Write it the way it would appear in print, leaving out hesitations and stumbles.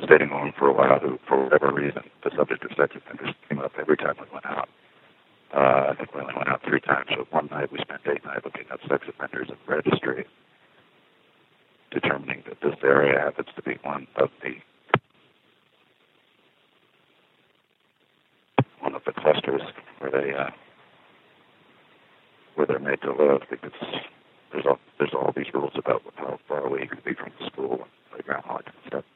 was dating a woman for a while who, for whatever reason, the subject of sex offenders came up every time we went out. I think we only went out 3 times, but one night we spent date night looking at sex offenders at the registry, determining that this area happens to be one of the clusters where they're made to live, because there's all these rules about how far away you can be from the school and playground, all that kind of stuff.